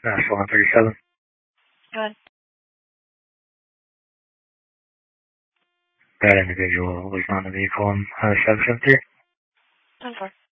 Nashville 137. Go ahead. That individual was on the vehicle in 773. 10-4.